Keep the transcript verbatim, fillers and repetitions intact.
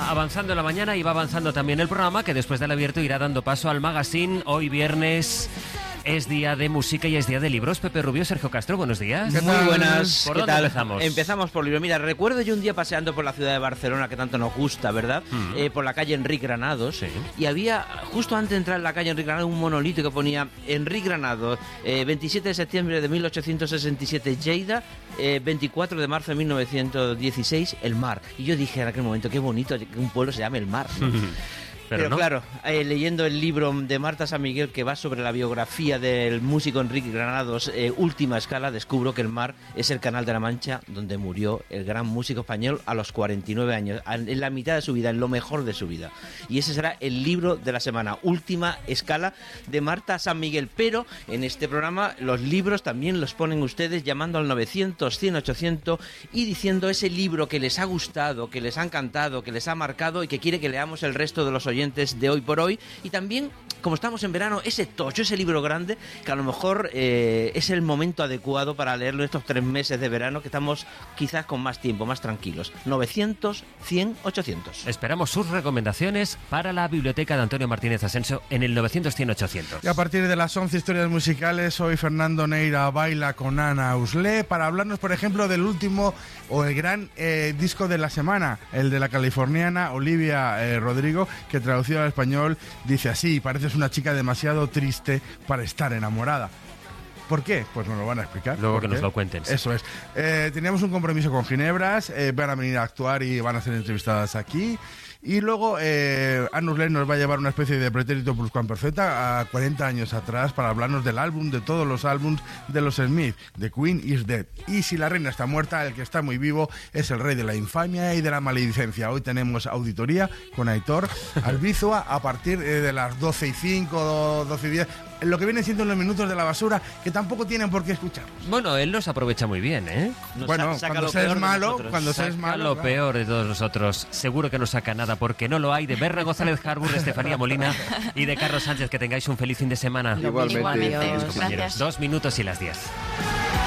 avanzando en la mañana y va avanzando también el programa, que después del abierto irá dando paso al magazine. Hoy viernes es día de música y es día de libros. Pepe Rubio, Sergio Castro, buenos días. Muy buenas. ¿Por ¿Qué dónde tal? empezamos? Empezamos por libros. Mira, recuerdo yo un día paseando por la ciudad de Barcelona, que tanto nos gusta, ¿verdad? Mm. Eh, por la calle Enric Granados. Sí. Y había, justo antes de entrar en la calle Enric Granados, un monolito que ponía Enric Granados, eh, veintisiete de septiembre de mil ochocientos sesenta y siete, Lleida, eh, veinticuatro de marzo de mil novecientos dieciséis, El Mar. Y yo dije en aquel momento, qué bonito que un pueblo se llame El Mar, ¿no? Pero, Pero no. claro, eh, leyendo el libro de Marta San Miguel, que va sobre la biografía del músico Enric Granados, eh, Última Escala, descubro que El Mar es el Canal de la Mancha donde murió el gran músico español a los cuarenta y nueve años, en la mitad de su vida, en lo mejor de su vida. Y ese será el libro de la semana, Última Escala, de Marta San Miguel. Pero en este programa los libros también los ponen ustedes llamando al novecientos, cien, ochocientos y diciendo ese libro que les ha gustado, que les ha encantado, que les ha marcado y que quiere que leamos el resto de los oyentes de hoy por hoy. Y también, como estamos en verano, ese tocho, ese libro grande que a lo mejor eh, es el momento adecuado para leerlo estos tres meses de verano, que estamos quizás con más tiempo, más tranquilos. novecientos, cien, ochocientos. Esperamos sus recomendaciones para la biblioteca de Antonio Martínez Asensio en el novecientos, cien, ochocientos. Y a partir de las once historias musicales, hoy Fernando Neira baila con Ana Uslé para hablarnos, por ejemplo, del último o el gran eh, disco de la semana, el de la californiana Olivia eh, Rodrigo, que traducido al español dice así: pareces una chica demasiado triste para estar enamorada. ¿Por qué? Pues nos lo van a explicar. Luego que nos lo cuenten. Eso es. Eh, teníamos un compromiso con Ginebras, eh, van a venir a actuar y van a ser entrevistadas aquí. Y luego eh, Ana Uslé nos va a llevar una especie de pretérito pluscuamperfecta a cuarenta años atrás para hablarnos del álbum, de todos los álbums de los Smith, The Queen is Dead. Y si la reina está muerta, el que está muy vivo es el rey de la infamia y de la maledicencia. Hoy tenemos auditoría con Aitor Albizua a partir de las doce y cinco, doce y diez, lo que vienen siendo los minutos de la basura, que tampoco tienen por qué escuchar. Bueno, él los aprovecha muy bien, ¿eh? Nos bueno, sa- cuando se es malo, cuando se es malo, lo claro. peor de todos nosotros. Seguro que no saca nada, porque no lo hay. De Berna González Harbour, Estefanía Molina y de Carlos Sánchez, que tengáis un feliz fin de semana. Igualmente. Igualmente. Gracias. Dos minutos y las diez.